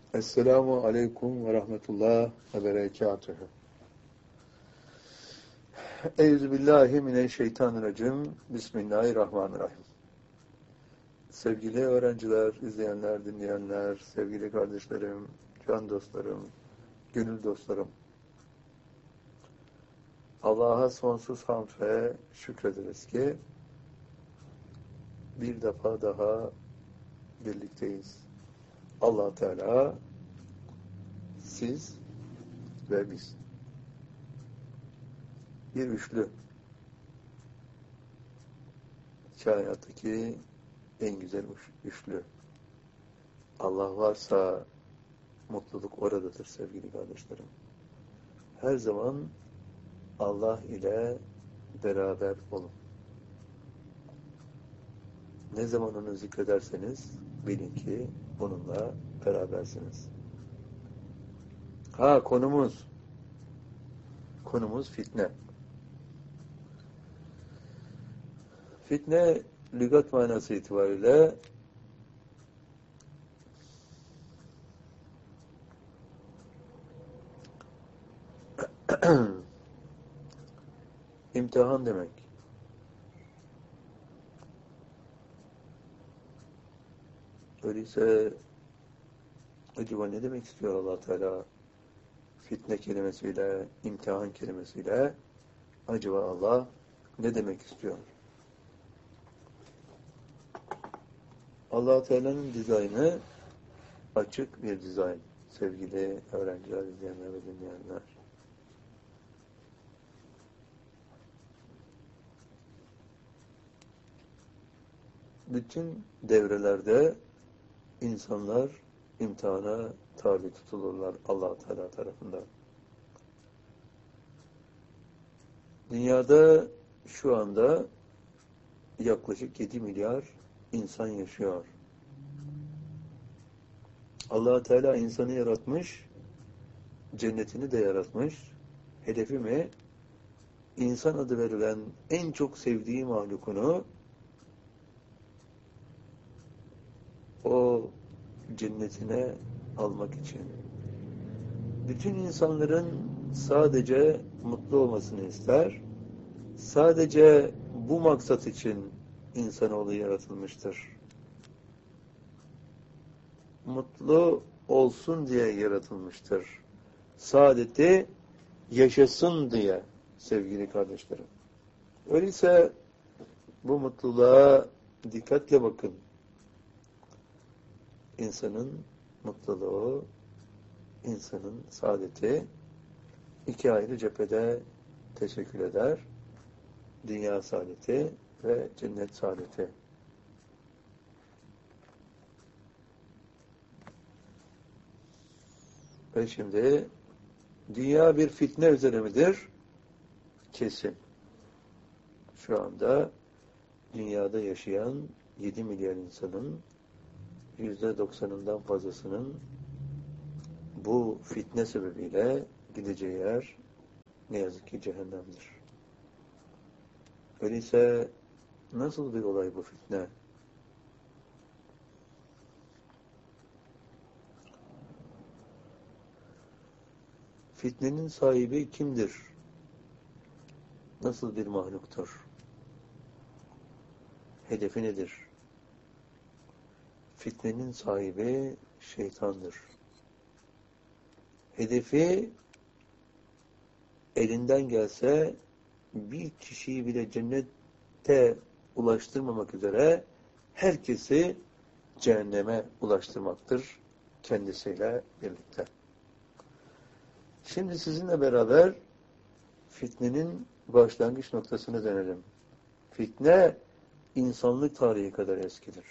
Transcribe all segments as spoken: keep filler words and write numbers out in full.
Esselamu aleyküm ve rahmetullah ve berekatühü. Euzubillahimineşşeytanirracim. Bismillahirrahmanirrahim. Sevgili öğrenciler, izleyenler, dinleyenler, sevgili kardeşlerim, can dostlarım, gönül dostlarım. Allah'a sonsuz hamd ve şükrederiz ki bir defa daha birlikteyiz. Allah Teala, siz ve biz. Bir üçlü. Kainattaki en güzel üçlü. Allah varsa mutluluk oradadır sevgili kardeşlerim. Her zaman Allah ile beraber olun. Ne zaman onu zikrederseniz bilin ki onunla berabersiniz. Ha konumuz konumuz fitne. Fitne lügat manası itibariyle imtihan demek. Öyleyse acaba ne demek istiyor Allah Teala fitne kelimesiyle, imtihan kelimesiyle? Acaba Allah ne demek istiyor? Allah Teala'nın dizaynı açık bir dizayn. Sevgili öğrenciler, izleyenler ve dinleyenler. Bütün devrelerde insanlar imtihana tabi tutulurlar Allah Teala tarafından. Dünyada şu anda yaklaşık yedi milyar insan yaşıyor. Allah Teala insanı yaratmış, cennetini de yaratmış. Hedefi mi? İnsan adı verilen en çok sevdiği mahlukunu o cennetine almak için. Bütün insanların sadece mutlu olmasını ister. Sadece bu maksat için insanoğlu yaratılmıştır. Mutlu olsun diye yaratılmıştır. Saadeti yaşasın diye sevgili kardeşlerim. Öyleyse bu mutluluğa dikkatle bakın. İnsanın mutluluğu, insanın saadeti iki ayrı cephede teşekkül eder. Dünya saadeti ve cennet saadeti. Ve şimdi dünya bir fitne üzere midir? Kesin. Şu anda dünyada yaşayan yedi milyar insanın yüzde doksanından fazlasının bu fitne sebebiyle gideceği yer ne yazık ki cehennemdir. Öyleyse nasıl bir olay bu fitne? Fitnenin sahibi kimdir? Nasıl bir mahluktur? Hedefi nedir? Fitnenin sahibi şeytandır. Hedefi elinden gelse bir kişiyi bile cennete ulaştırmamak üzere herkesi cehenneme ulaştırmaktır kendisiyle birlikte. Şimdi sizinle beraber fitnenin başlangıç noktasını denelim. Fitne insanlık tarihi kadar eskidir.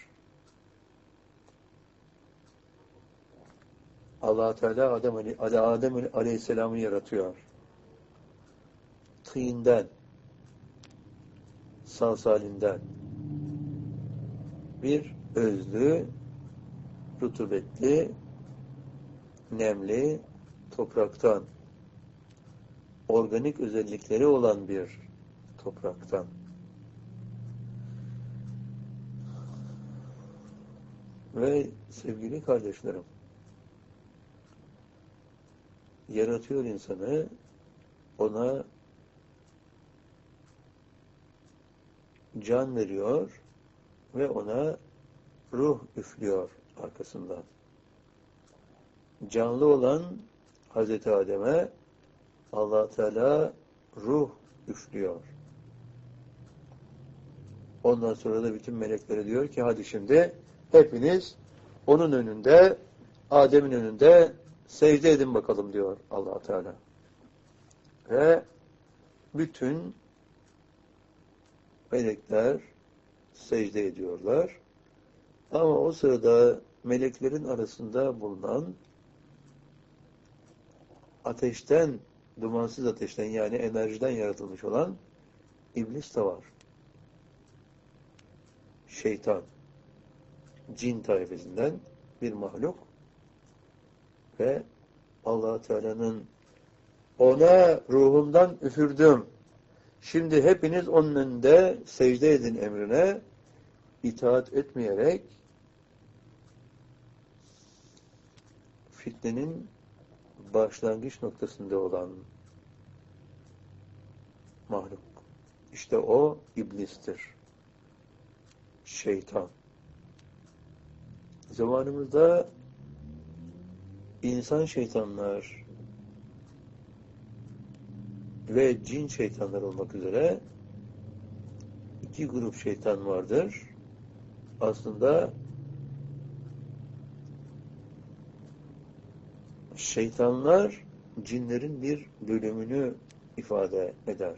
Allah Teala Adem, Adem Aleyhisselam'ı yaratıyor. Tığından, salsalinden bir özlü, rutubetli, nemli topraktan, organik özellikleri olan bir topraktan. Ve sevgili kardeşlerim, yaratıyor insanı, ona can veriyor ve ona ruh üflüyor arkasından. Canlı olan Hazreti Adem'e Allah Teala ruh üflüyor. Ondan sonra da bütün meleklere diyor ki hadi şimdi hepiniz onun önünde, Adem'in önünde secde edin bakalım diyor Allah Teala. Ve bütün melekler secde ediyorlar. Ama o sırada meleklerin arasında bulunan ateşten, dumansız ateşten yani enerjiden yaratılmış olan iblis de var. Şeytan, cin tayfesinden bir mahluk ve Allah Teala'nın ona ruhumdan üfürdüm. Şimdi hepiniz onun önünde secde edin emrine itaat etmeyerek fitnenin başlangıç noktasında olan mahluk. İşte o iblistir. Şeytan. Zamanımızda insan şeytanlar ve cin şeytanlar olmak üzere iki grup şeytan vardır. Aslında şeytanlar cinlerin bir bölümünü ifade eder.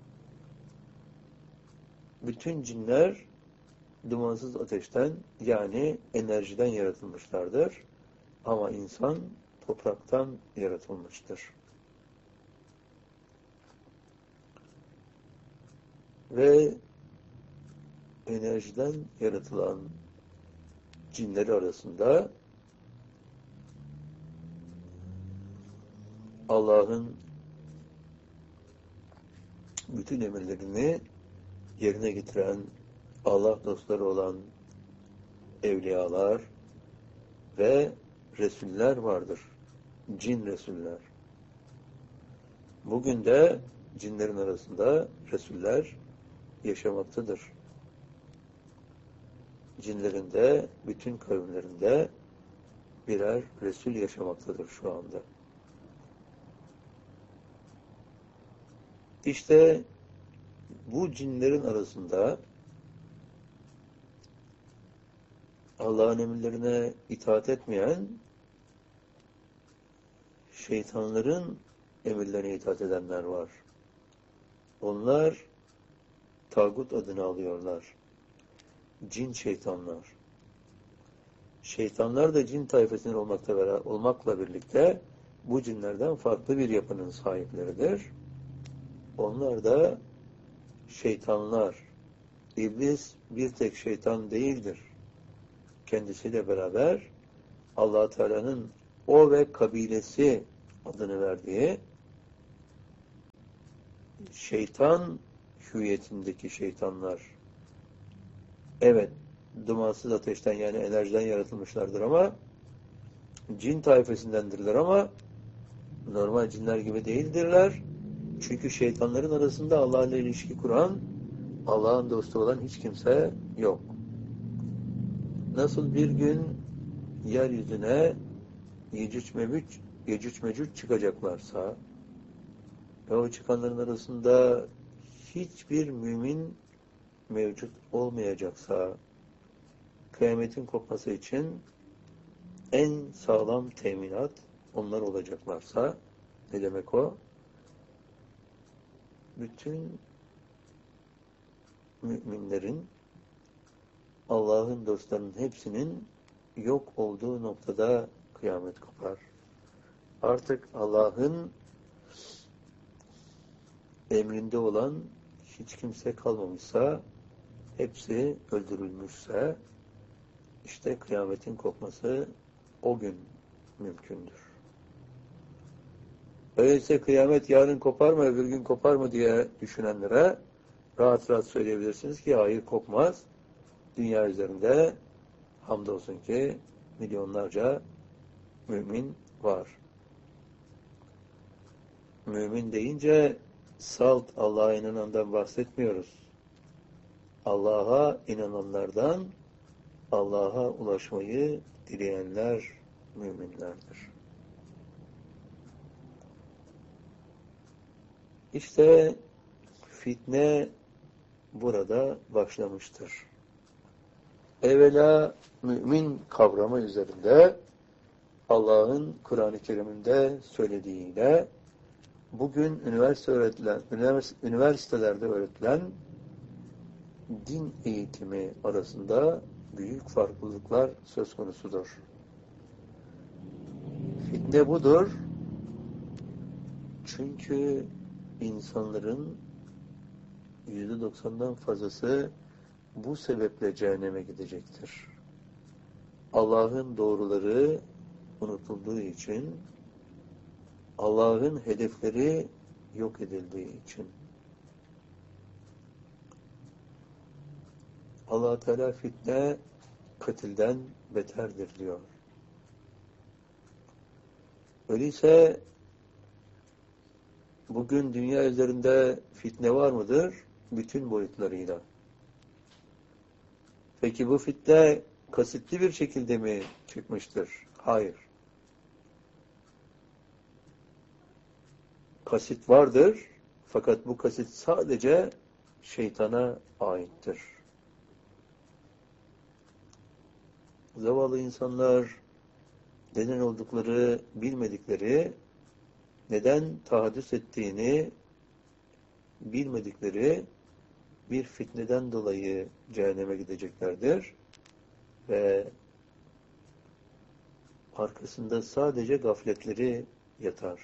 Bütün cinler dumansız ateşten yani enerjiden yaratılmışlardır. Ama insan topraktan yaratılmıştır. Ve enerjiden yaratılan cinleri arasında Allah'ın bütün emirlerini yerine getiren Allah dostları olan evliyalar ve Resuller vardır. Cin Resuller. Bugün de cinlerin arasında Resuller yaşamaktadır. Cinlerin de bütün kavimlerinde birer Resul yaşamaktadır şu anda. İşte bu cinlerin arasında Allah'ın emirlerine itaat etmeyen şeytanların emirlerine itaat edenler var. Onlar tağut adını alıyorlar. Cin şeytanlar. Şeytanlar da cin tayfasının olmakla, beraber, olmakla birlikte bu cinlerden farklı bir yapının sahipleridir. Onlar da şeytanlar. İblis bir tek şeytan değildir. Kendisiyle beraber Allah Teala'nın o ve kabilesi adını verdiği şeytan hüviyetindeki şeytanlar. Evet, dumansız ateşten yani enerjiden yaratılmışlardır ama cin tayfesindendirler ama normal cinler gibi değildirler. Çünkü şeytanların arasında Allah ile ilişki kuran, Allah'ın dostu olan hiç kimse yok. Nasıl bir gün yeryüzüne Yecüc Mecüc, Yecüc Mecüc çıkacaklarsa ve o çıkanların arasında hiçbir mümin mevcut olmayacaksa kıyametin kopması için en sağlam teminat onlar olacaklarsa ne demek o? Bütün müminlerin Allah'ın dostlarının hepsinin yok olduğu noktada kıyamet kopar. Artık Allah'ın emrinde olan hiç kimse kalmamışsa, hepsi öldürülmüşse, işte kıyametin kopması o gün mümkündür. Öyleyse kıyamet yarın kopar mı, öbür gün kopar mı diye düşünenlere rahat rahat söyleyebilirsiniz ki hayır kopmaz. Dünya üzerinde hamdolsun ki milyonlarca mümin var. mümin deyince salt Allah'a inanandan bahsetmiyoruz. Allah'a inananlardan, Allah'a ulaşmayı dileyenler müminlerdir. İşte fitne burada başlamıştır. Evvela mümin kavramı üzerinde Allah'ın Kur'an-ı Kerim'inde söylediğiyle bugün üniversite öğretilen, üniversitelerde öğretilen din eğitimi arasında büyük farklılıklar söz konusudur. Fitne budur. Çünkü insanların yüzde doksandan fazlası bu sebeple cehenneme gidecektir. Allah'ın doğruları unutulduğu için, Allah'ın hedefleri yok edildiği için. Allah Teala fitne katilden beterdir diyor. Öyleyse bugün dünya üzerinde fitne var mıdır? Bütün boyutlarıyla. Peki bu fitne kasıtlı bir şekilde mi çıkmıştır? Hayır. Kasıt vardır. Fakat bu kasıt sadece şeytana aittir. Zavallı insanlar neden oldukları bilmedikleri, neden tahaddüs ettiğini bilmedikleri bir fitneden dolayı cehenneme gideceklerdir. Ve arkasında sadece gafletleri yatar.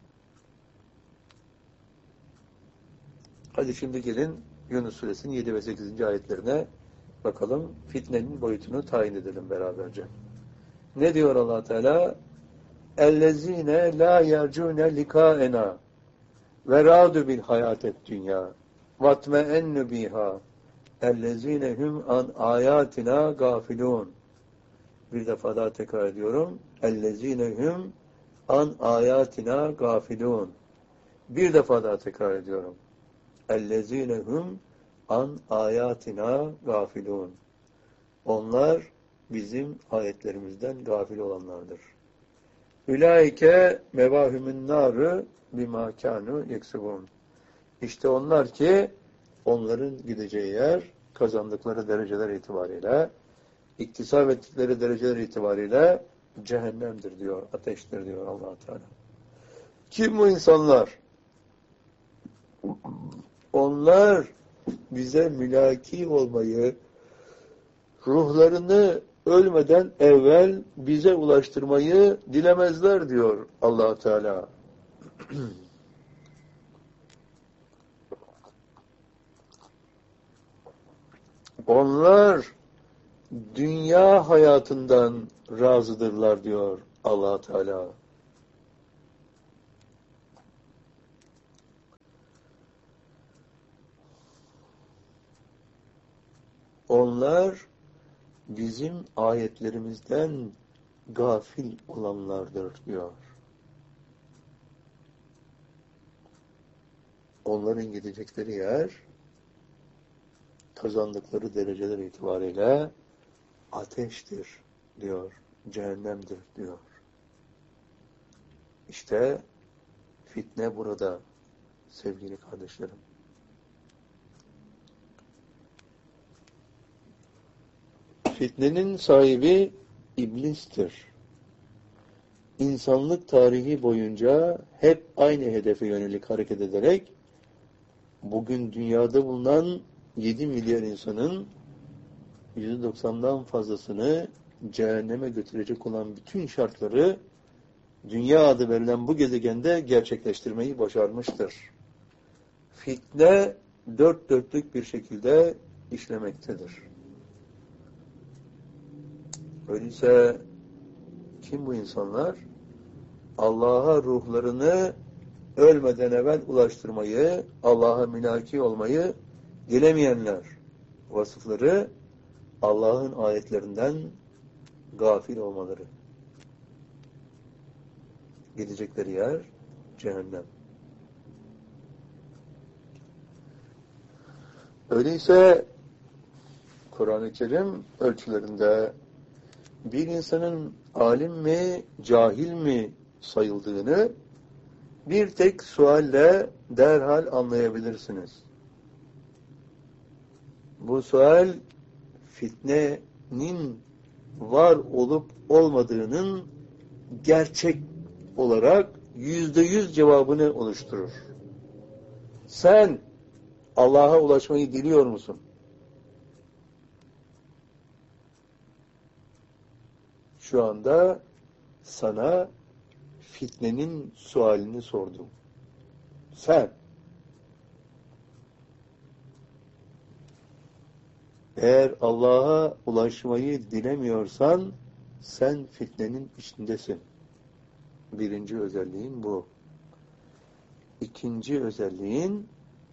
Hadi şimdi gelin Yunus Suresinin yedi ve sekizinci ayetlerine bakalım. Fitnenin boyutunu tayin edelim beraberce. Ne diyor Allah Teala? اَلَّذ۪ينَ لَا يَرْجُونَ لِكَاءَنَا وَرَادُ بِالْحَيَاتِ الدُّنْيَا وَاتْمَئَنُّ بِهَا اَلَّذ۪ينَ هُمْ عَنْ آيَاتِنَا غَافِلُونَ. Bir defa daha tekrar ediyorum. اَلَّذ۪ينَ هُمْ عَنْ آيَاتِنَا غَافِلُونَ. Bir defa daha tekrar ediyorum. اَلَّذ۪ينَ هُمْ عَنْ آيَاتِنَا غَافِلُونَ. Onlar bizim ayetlerimizden gafil olanlardır. Ülaike mevahümün narı bima kanu yeksubun. İşte onlar ki onların gideceği yer kazandıkları dereceler itibariyle, iktisap ettikleri dereceler itibariyle cehennemdir diyor, ateştir diyor Allah Teala. Kim bu insanlar? Onlar bize mülaki olmayı, ruhlarını ölmeden evvel bize ulaştırmayı dilemezler diyor Allah Teala. Onlar dünya hayatından razıdırlar diyor Allah Teala. Onlar bizim ayetlerimizden gafil olanlardır diyor. Onların gidecekleri yer kazandıkları dereceler itibariyle ateştir diyor, cehennemdir diyor. İşte fitne burada sevgili kardeşlerim. Fitnenin sahibi iblistir. İnsanlık tarihi boyunca hep aynı hedefe yönelik hareket ederek bugün dünyada bulunan yedi milyar insanın yüzde doksandan fazlasını cehenneme götürecek olan bütün şartları dünya adı verilen bu gezegende gerçekleştirmeyi başarmıştır. Fitne dört dörtlük bir şekilde işlemektedir. Öyleyse kim bu insanlar? Allah'a ruhlarını ölmeden evvel ulaştırmayı, Allah'a münaki olmayı dilemeyenler. Vasıfları Allah'ın ayetlerinden gafil olmaları. Gidecekleri yer cehennem. Öyleyse Kur'an-ı Kerim ölçülerinde bir insanın alim mi, cahil mi sayıldığını bir tek sualle derhal anlayabilirsiniz. Bu sual fitnenin var olup olmadığının gerçek olarak yüzde yüz cevabını oluşturur. Sen Allah'a ulaşmayı diliyor musun? Şu anda sana fitnenin sualini sordum. Sen eğer Allah'a ulaşmayı dilemiyorsan sen fitnenin içindesin. Birinci özelliğin bu. İkinci özelliğin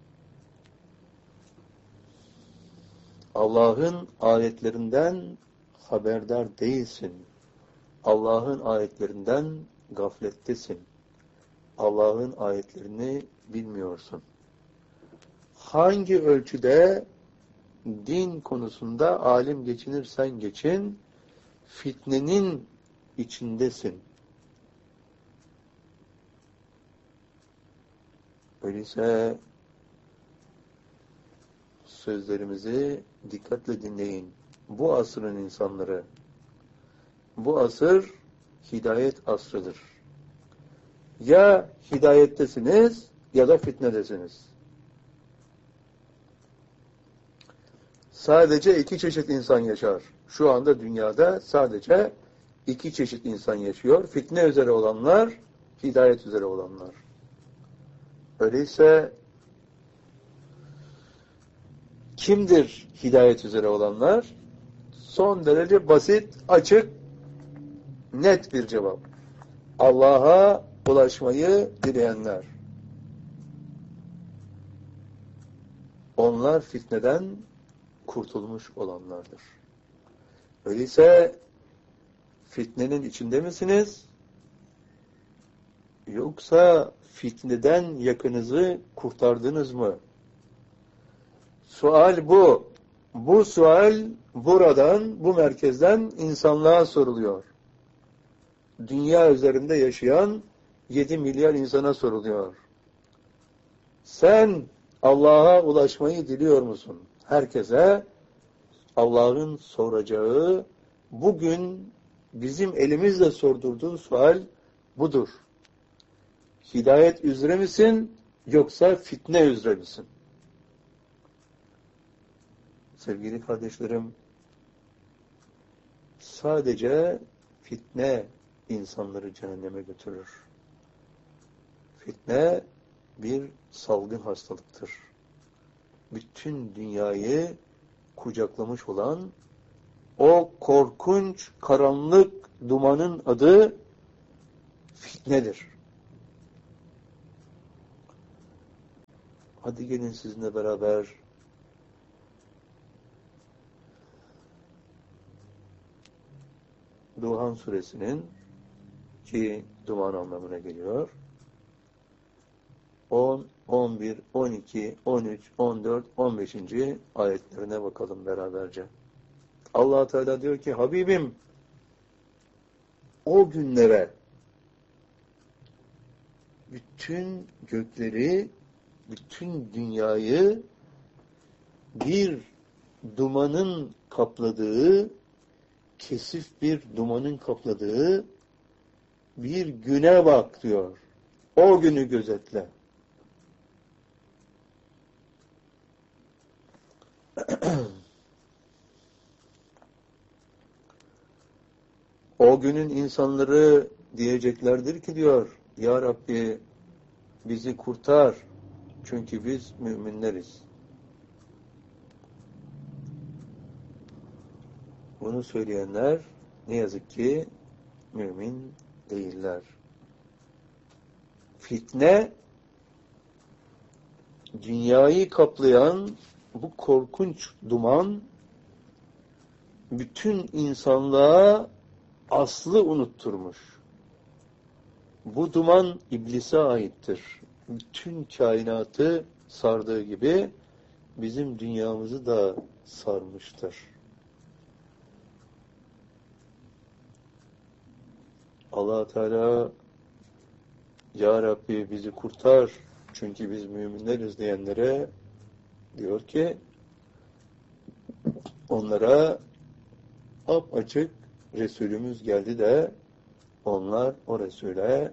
Allah'ın ayetlerinden haberdar değilsin. Allah'ın ayetlerinden gaflettesin. Allah'ın ayetlerini bilmiyorsun. Hangi ölçüde din konusunda alim geçinirsen geçin, fitnenin içindesin. Öyleyse sözlerimizi dikkatle dinleyin. Bu asrın insanları, bu asır hidayet asrıdır. Ya hidayettesiniz ya da fitnedesiniz. Sadece iki çeşit insan yaşar. Şu anda dünyada sadece iki çeşit insan yaşıyor. Fitne üzere olanlar, hidayet üzere olanlar. Öyleyse kimdir hidayet üzere olanlar? Son derece basit, açık, net bir cevap. Allah'a ulaşmayı dileyenler. Onlar fitneden kurtulmuş olanlardır. Öyleyse fitnenin içinde misiniz? Yoksa fitneden yakınızı kurtardınız mı? Sual bu. Bu sual buradan, bu merkezden insanlığa soruluyor. Dünya üzerinde yaşayan yedi milyar insana soruluyor. Sen Allah'a ulaşmayı diliyor musun? Herkese Allah'ın soracağı, bugün bizim elimizle sordurduğu sual budur. Hidayet üzere misin, yoksa fitne üzere misin? Sevgili kardeşlerim, sadece fitne insanları cehenneme götürür. Fitne bir salgın hastalıktır. Bütün dünyayı kucaklamış olan o korkunç karanlık dumanın adı fitnedir. Hadi gelin sizinle beraber Duhan suresinin, ki duman anlamına geliyor, on, on bir, on iki, on üç, on dört, on beşinci ayetlerine bakalım beraberce. Allah Teala diyor ki, Habibim, o günlere bütün gökleri, bütün dünyayı bir dumanın kapladığı, kesif bir dumanın kapladığı bir güne bak diyor. O günü gözetle. O günün insanları diyeceklerdir ki diyor, Ya Rabbi bizi kurtar. Çünkü biz müminleriz. Bunu söyleyenler ne yazık ki mümin değiller. Fitne, dünyayı kaplayan bu korkunç duman, bütün insanlığa aslı unutturmuş. Bu duman iblise aittir. Bütün kainatı sardığı gibi bizim dünyamızı da sarmıştır. Allah Teala Ya Rabbi bizi kurtar çünkü biz müminleriz diyenlere diyor ki onlara apaçık Resulümüz geldi de onlar o Resul'e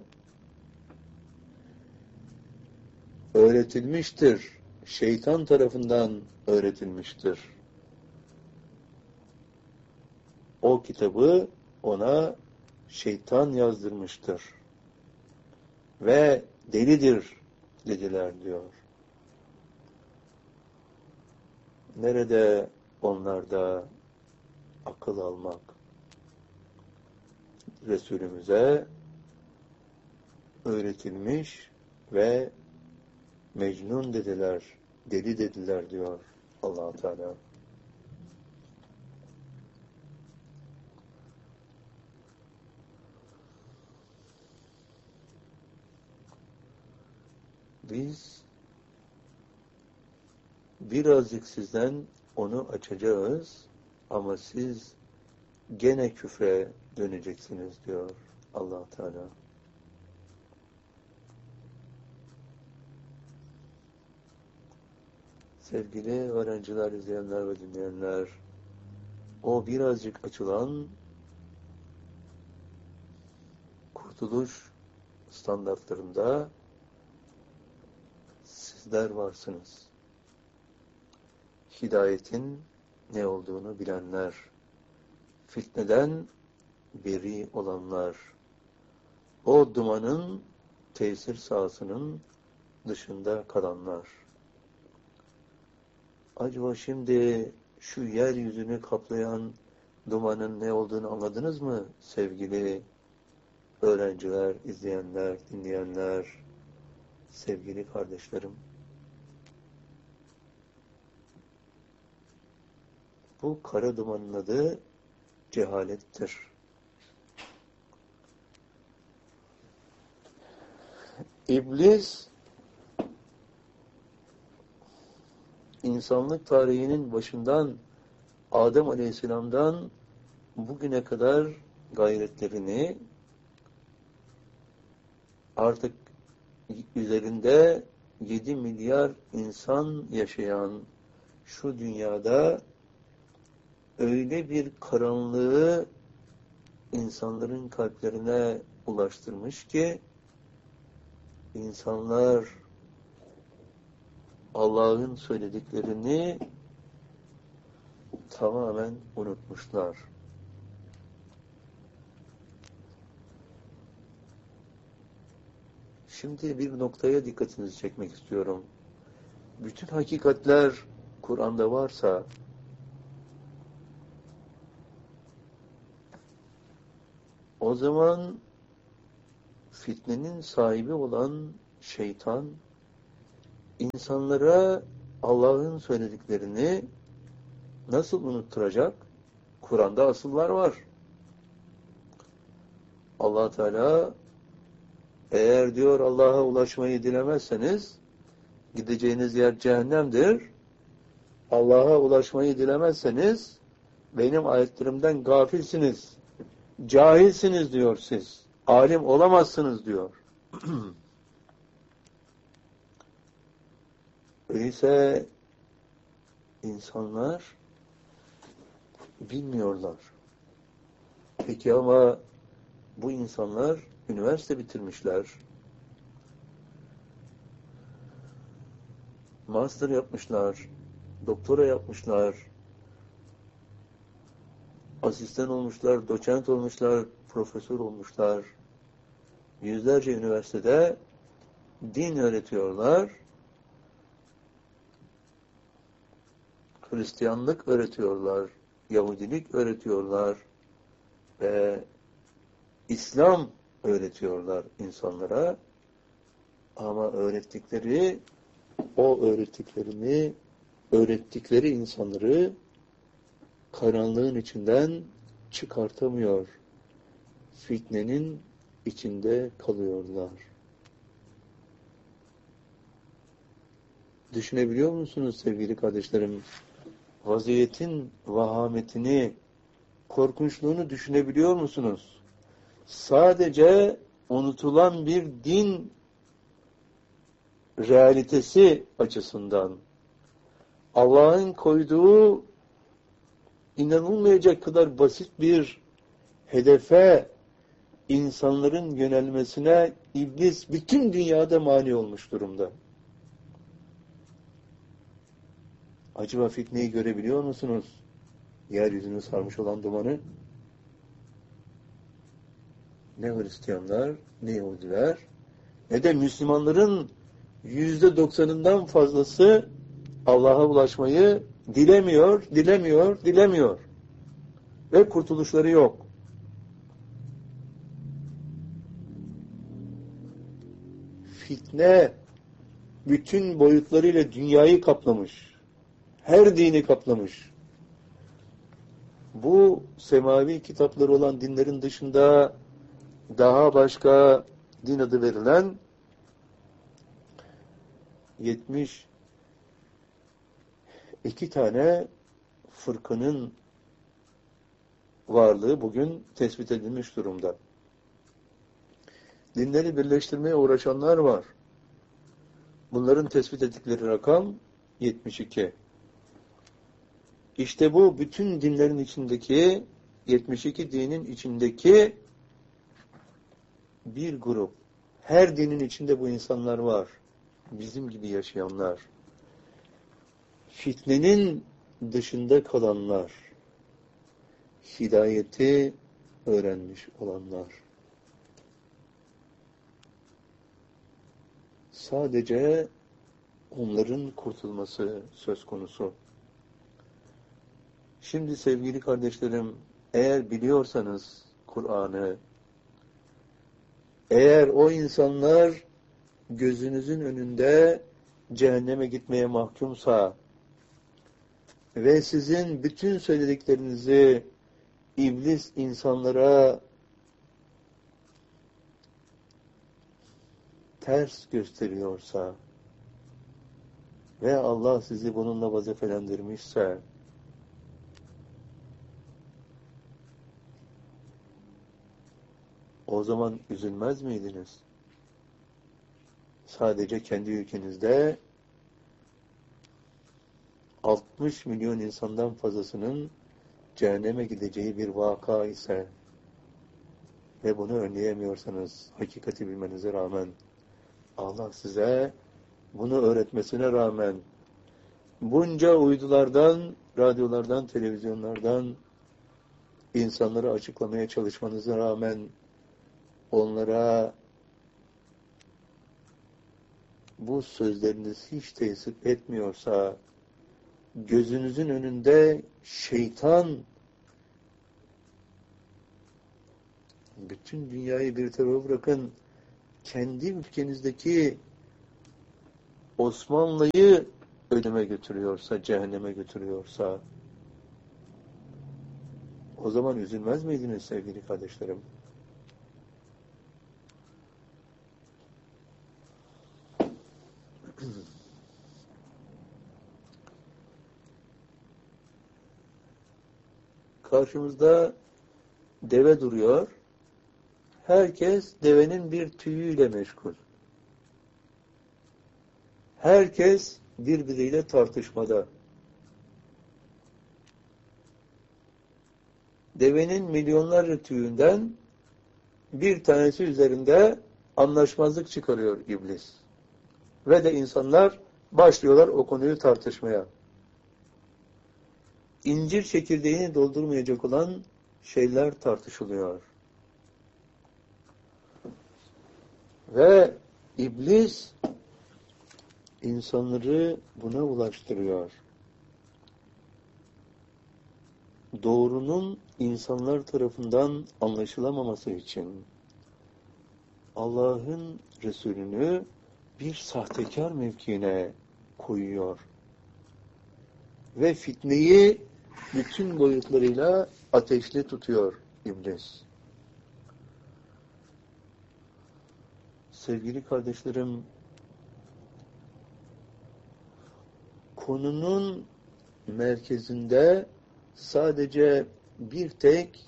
öğretilmiştir. Şeytan tarafından öğretilmiştir. O kitabı ona şeytan yazdırmıştır. Ve delidir dediler diyor. Nerede onlarda akıl almak? Resulümüze öğretilmiş ve mecnun dediler, deli dediler diyor Allah Teala. Biz birazcık sizden onu açacağız ama siz gene küfre döneceksiniz diyor Allah Teala. Sevgili öğrenciler, izleyenler ve dinleyenler, o birazcık açılan kurtuluş standartlarında sizler varsınız. Hidayetin ne olduğunu bilenler, fitneden beri olanlar, o dumanın tesir sahasının dışında kalanlar. Acaba şimdi şu yeryüzünü kaplayan dumanın ne olduğunu anladınız mı sevgili öğrenciler, izleyenler, dinleyenler, sevgili kardeşlerim? Bu kara dumanın adı cehalettir. İblis, insanlık tarihinin başından Adem Aleyhisselam'dan bugüne kadar gayretlerini artık üzerinde yedi milyar insan yaşayan şu dünyada öyle bir karanlığı insanların kalplerine ulaştırmış ki insanlar Allah'ın söylediklerini tamamen unutmuşlar. Şimdi bir noktaya dikkatinizi çekmek istiyorum. Bütün hakikatler Kur'an'da varsa o zaman fitnenin sahibi olan şeytan insanlara Allah'ın söylediklerini nasıl unutturacak? Kur'an'da asıllar var. Allah Teala eğer diyor Allah'a ulaşmayı dilemezseniz gideceğiniz yer cehennemdir. Allah'a ulaşmayı dilemezseniz benim ayetlerimden gafilsiniz. Cahilsiniz diyor siz. Alim olamazsınız diyor. Öyleyse insanlar bilmiyorlar. Peki ama bu insanlar üniversite bitirmişler. Master yapmışlar. Doktora yapmışlar. Asistan olmuşlar, doçent olmuşlar, profesör olmuşlar. Yüzlerce üniversitede din öğretiyorlar. Hristiyanlık öğretiyorlar. Yahudilik öğretiyorlar. Ve İslam öğretiyorlar insanlara. Ama öğrettikleri, o öğrettiklerini, öğrettikleri insanları karanlığın içinden çıkartamıyor. Fitnenin içinde kalıyorlar. Düşünebiliyor musunuz sevgili kardeşlerim? Vaziyetin vahametini, korkunçluğunu düşünebiliyor musunuz? Sadece unutulan bir din realitesi açısından Allah'ın koyduğu inanılmayacak kadar basit bir hedefe insanların yönelmesine iblis bütün dünyada mani olmuş durumda. Acaba fitneyi görebiliyor musunuz? Yeryüzünü sarmış olan dumanı. Ne Hristiyanlar, ne Yahudiler, ne de Müslümanların yüzde doksanından fazlası Allah'a ulaşmayı dilemiyor, dilemiyor, dilemiyor. Ve kurtuluşları yok. Fitne bütün boyutlarıyla dünyayı kaplamış. Her dini kaplamış. Bu semavi kitapları olan dinlerin dışında daha başka din adı verilen yetmiş iki tane fırkanın varlığı bugün tespit edilmiş durumda. Dinleri birleştirmeye uğraşanlar var. Bunların tespit ettikleri rakam yetmiş iki. İşte bu bütün dinlerin içindeki, yetmiş iki dinin içindeki bir grup. Her dinin içinde bu insanlar var. Bizim gibi yaşayanlar. Fitnenin dışında kalanlar. Hidayeti öğrenmiş olanlar. Sadece onların kurtulması söz konusu. Şimdi sevgili kardeşlerim, eğer biliyorsanız Kur'an'ı, eğer o insanlar gözünüzün önünde cehenneme gitmeye mahkumsa ve sizin bütün söylediklerinizi iblis insanlara ters gösteriyorsa ve Allah sizi bununla vazifelendirmişse, o zaman üzülmez miydiniz? Sadece kendi ülkenizde altmış milyon insandan fazlasının cehenneme gideceği bir vaka ise ve bunu önleyemiyorsanız, hakikati bilmenize rağmen, Allah size bunu öğretmesine rağmen, bunca uydulardan, radyolardan, televizyonlardan insanları açıklamaya çalışmanıza rağmen onlara bu sözleriniz hiç tesir etmiyorsa, gözünüzün önünde şeytan bütün dünyayı bir tarafa bırakın, kendi ülkenizdeki Osmanlı'yı ölüme götürüyorsa, cehenneme götürüyorsa, o zaman üzülmez miydiniz sevgili kardeşlerim? Karşımızda deve duruyor. Herkes devenin bir tüyüyle meşgul. Herkes birbiriyle tartışmada. Devenin milyonlarca tüyünden bir tanesi üzerinde anlaşmazlık çıkarıyor iblis. Ve de insanlar başlıyorlar o konuyu tartışmaya. İncir çekirdeğini doldurmayacak olan şeyler tartışılıyor. Ve iblis insanları buna ulaştırıyor. Doğrunun insanlar tarafından anlaşılamaması için Allah'ın Resulünü bir sahtekar mevkiine koyuyor. Ve fitneyi bütün boyutlarıyla ateşli tutuyor iblis. Sevgili kardeşlerim, konunun merkezinde sadece bir tek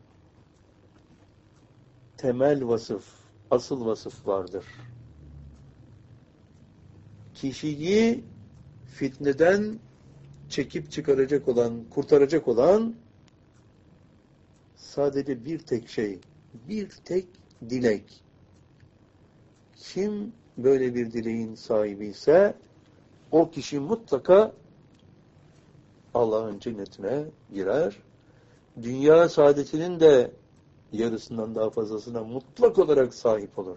temel vasıf, asıl vasıf vardır. Kişiyi fitneden çekip çıkaracak olan, kurtaracak olan sadece bir tek şey, bir tek dilek. Kim böyle bir dileğin sahibi ise o kişi mutlaka Allah'ın cennetine girer. Dünya saadetinin de yarısından daha fazlasına mutlak olarak sahip olur.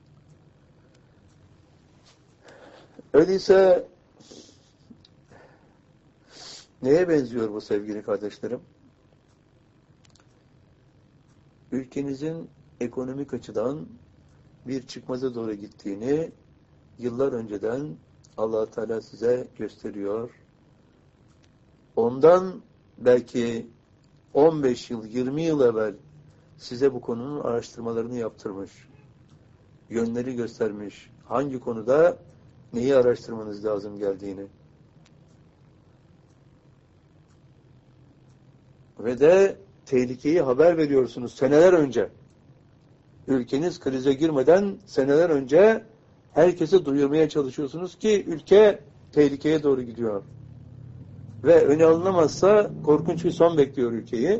Öyleyse neye benziyor bu sevgili kardeşlerim? Ülkenizin ekonomik açıdan bir çıkmaza doğru gittiğini yıllar önceden Allah-u Teala size gösteriyor. Ondan belki on beş yıl, yirmi yıl evvel size bu konunun araştırmalarını yaptırmış, yönleri göstermiş, hangi konuda neyi araştırmanız lazım geldiğini. Ve de tehlikeyi haber veriyorsunuz seneler önce. Ülkeniz krize girmeden seneler önce herkese duyurmaya çalışıyorsunuz ki ülke tehlikeye doğru gidiyor. Ve öne alınamazsa korkunç bir son bekliyor ülkeyi.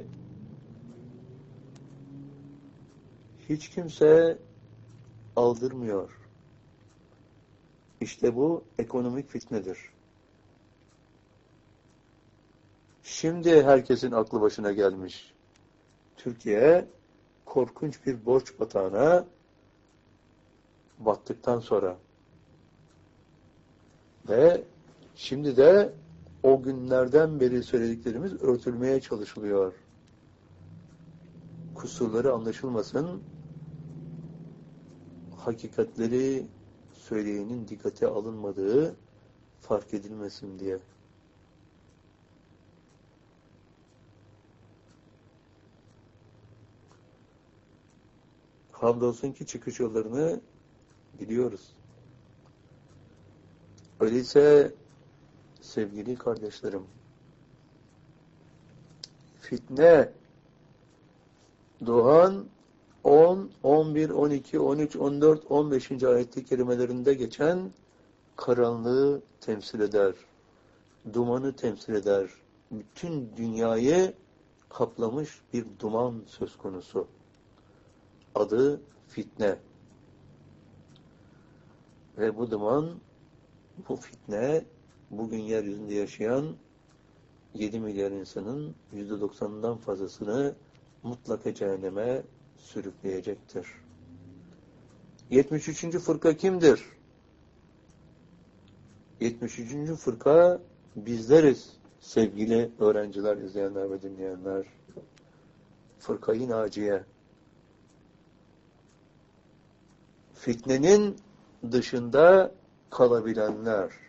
Hiç kimse aldırmıyor. İşte bu ekonomik fitnedir. Şimdi herkesin aklı başına gelmiş. Türkiye korkunç bir borç batağına battıktan sonra ve şimdi de o günlerden beri söylediklerimiz örtülmeye çalışılıyor. Kusurları anlaşılmasın, hakikatleri söyleyenin dikkate alınmadığı fark edilmesin diye. Hamdolsun ki çıkış yollarını biliyoruz. Öyleyse sevgili kardeşlerim, fitne doğan on, on bir, on iki, on üç, on dört, on beşinci ayet-i kerimelerinde geçen karanlığı temsil eder. Dumanı temsil eder. Bütün dünyayı kaplamış bir duman söz konusu. Adı fitne. Ve bu duman, bu fitne bugün yeryüzünde yaşayan yedi milyar insanın yüzde doksanından fazlasını mutlaka cehenneme sürükleyecektir. yetmiş üçüncü fırka kimdir? yetmiş üçüncü fırka bizleriz sevgili öğrenciler, izleyenler ve dinleyenler. Fırkayı Naciye. Fitnenin dışında kalabilenler.